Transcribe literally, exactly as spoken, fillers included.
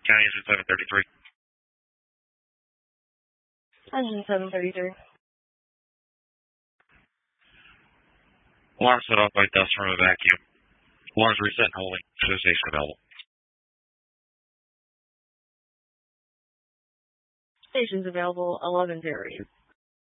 County, engine seven thirty-three. Engine seven thirty-three. Alarm set off by dust from a vacuum. Alarms reset and holding. Show station available. Stations available eleven zero.